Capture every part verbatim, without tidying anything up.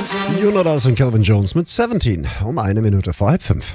Jonas und Calvin Jones mit siebzehn um eine Minute vor halb fünf.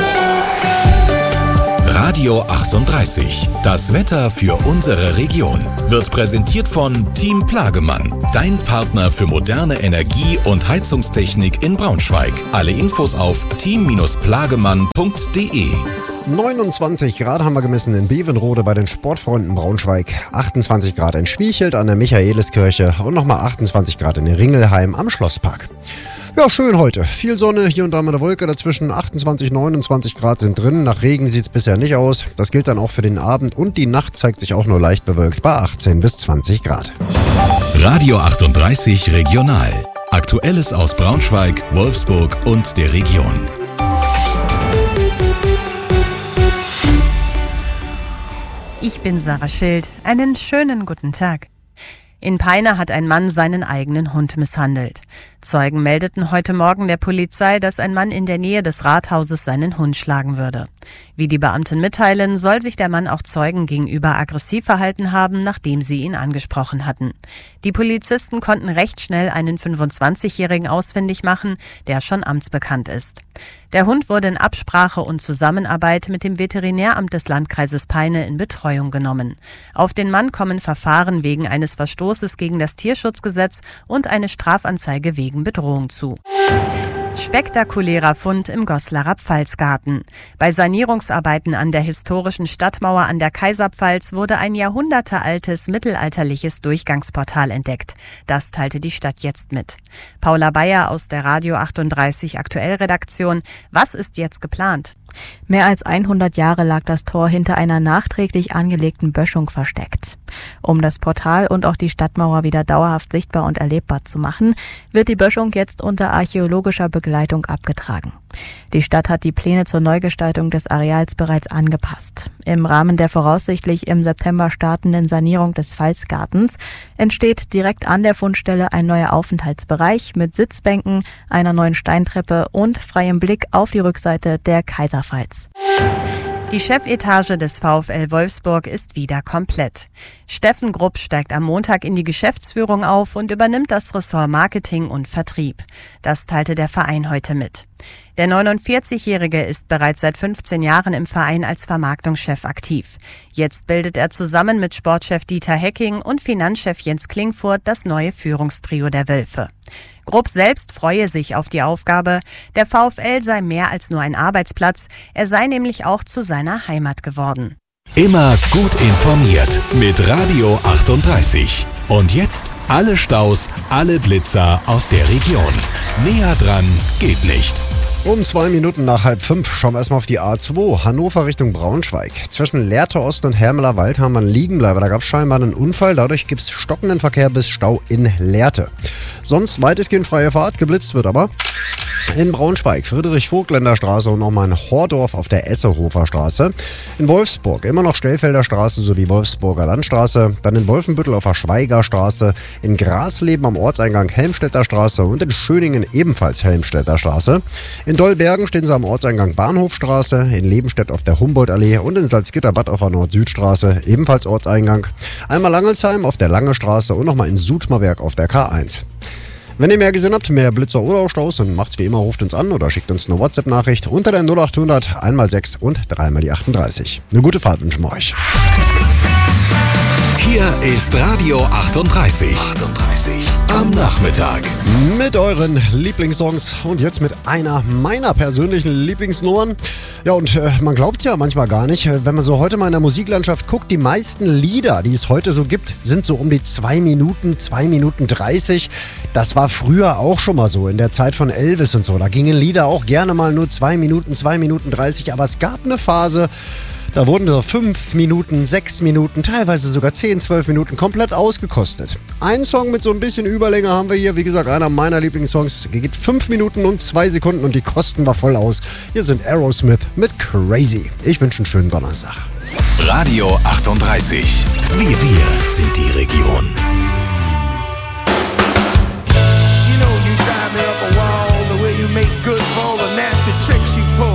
Radio achtunddreißig. Das Wetter für unsere Region wird präsentiert von Team Plagemann, dein Partner für moderne Energie- und Heizungstechnik in Braunschweig. Alle Infos auf team plagemann punkt de. neunundzwanzig Grad haben wir gemessen in Bevenrode bei den Sportfreunden Braunschweig, achtundzwanzig Grad in Schwiechelt an der Michaeliskirche und nochmal achtundzwanzig Grad in Ringelheim am Schlosspark. Ja, schön heute. Viel Sonne, hier und da mal eine Wolke dazwischen. achtundzwanzig, neunundzwanzig Grad sind drin. Nach Regen sieht es bisher nicht aus. Das gilt dann auch für den Abend und die Nacht zeigt sich auch nur leicht bewölkt bei achtzehn bis zwanzig Grad. Radio achtunddreißig Regional. Aktuelles aus Braunschweig, Wolfsburg und der Region. Ich bin Sarah Schild. Einen schönen guten Tag. In Peine hat ein Mann seinen eigenen Hund misshandelt. Zeugen meldeten heute Morgen der Polizei, dass ein Mann in der Nähe des Rathauses seinen Hund schlagen würde. Wie die Beamten mitteilen, soll sich der Mann auch Zeugen gegenüber aggressiv verhalten haben, nachdem sie ihn angesprochen hatten. Die Polizisten konnten recht schnell einen fünfundzwanzigjährigen ausfindig machen, der schon amtsbekannt ist. Der Hund wurde in Absprache und Zusammenarbeit mit dem Veterinäramt des Landkreises Peine in Betreuung genommen. Auf den Mann kommen Verfahren wegen eines Verstoßes gegen das Tierschutzgesetz und eine Strafanzeige wegen Bedrohung zu. Spektakulärer Fund im Goslarer Pfalzgarten. Bei Sanierungsarbeiten an der historischen Stadtmauer an der Kaiserpfalz wurde ein jahrhundertealtes mittelalterliches Durchgangsportal entdeckt. Das teilte die Stadt jetzt mit. Paula Bayer aus der Radio achtunddreißig Aktuellredaktion. Was ist jetzt geplant? Mehr als hundert Jahre lag das Tor hinter einer nachträglich angelegten Böschung versteckt. Um das Portal und auch die Stadtmauer wieder dauerhaft sichtbar und erlebbar zu machen, wird die Böschung jetzt unter archäologischer Begleitung abgetragen. Die Stadt hat die Pläne zur Neugestaltung des Areals bereits angepasst. Im Rahmen der voraussichtlich im September startenden Sanierung des Pfalzgartens entsteht direkt an der Fundstelle ein neuer Aufenthaltsbereich mit Sitzbänken, einer neuen Steintreppe und freiem Blick auf die Rückseite der Kaiserpfalz. Die Chefetage des VfL Wolfsburg ist wieder komplett. Steffen Grupp steigt am Montag in die Geschäftsführung auf und übernimmt das Ressort Marketing und Vertrieb. Das teilte der Verein heute mit. Der neunundvierzigjährige ist bereits seit fünfzehn Jahren im Verein als Vermarktungschef aktiv. Jetzt bildet er zusammen mit Sportchef Dieter Hecking und Finanzchef Jens Klingfurt das neue Führungstrio der Wölfe. Grupp selbst freue sich auf die Aufgabe. Der VfL sei mehr als nur ein Arbeitsplatz, er sei nämlich auch zu seiner Heimat geworden. Immer gut informiert mit Radio achtunddreißig. Und jetzt alle Staus, alle Blitzer aus der Region. Näher dran geht nicht. Um zwei Minuten nach halb fünf schauen wir erstmal auf die A zwei, Hannover Richtung Braunschweig. Zwischen Lehrte Ost und Hermeler Wald haben wir einen Liegenbleiber. Da gab es scheinbar einen Unfall, dadurch gibt es stockenden Verkehr bis Stau in Lehrte. Sonst weitestgehend freie Fahrt, geblitzt wird aber in Braunschweig, Friedrich-Vogtländer Straße und nochmal in Hordorf auf der Essehofer Straße. In Wolfsburg immer noch Stellfelder Straße sowie Wolfsburger Landstraße. Dann in Wolfenbüttel auf der Schweiger Straße. In Grasleben am Ortseingang Helmstedter Straße und in Schöningen ebenfalls Helmstedter Straße. In Dollbergen stehen sie am Ortseingang Bahnhofstraße. In Lebenstedt auf der Humboldtallee und in Salzgitterbad auf der Nord-Süd-Straße ebenfalls Ortseingang. Einmal Langelsheim auf der Lange Straße und nochmal in Sudmerberg auf der K eins. Wenn ihr mehr gesehen habt, mehr Blitzer oder auch Staus, dann macht's wie immer, ruft uns an oder schickt uns eine WhatsApp-Nachricht unter der null acht hundert einmal sechs und dreimal die achtunddreißig. Eine gute Fahrt wünschen wir euch. Hier ist Radio achtunddreißig. achtunddreißig am Nachmittag. Mit euren Lieblingssongs und jetzt mit einer meiner persönlichen Lieblingsnummern. Ja, und äh, man glaubt es ja manchmal gar nicht, wenn man so heute mal in der Musiklandschaft guckt, die meisten Lieder, die es heute so gibt, sind so um die zwei Minuten, zwei Minuten dreißig. Das war früher auch schon mal so, in der Zeit von Elvis und so. Da gingen Lieder auch gerne mal nur zwei Minuten, zwei Minuten dreißig, aber es gab eine Phase, da wurden so fünf Minuten, sechs Minuten, teilweise sogar zehn, zwölf Minuten komplett ausgekostet. Ein Song mit so ein bisschen Überlänge haben wir hier. Wie gesagt, einer meiner Lieblingssongs. Geht fünf Minuten und zwei Sekunden und die kosten wir voll aus. Hier sind Aerosmith mit Crazy. Ich wünsche einen schönen Donnerstag. Radio achtunddreißig. Wir, wir sind die Region. You know you drive me up a wall, the way you make good for all the nasty tricks you pull.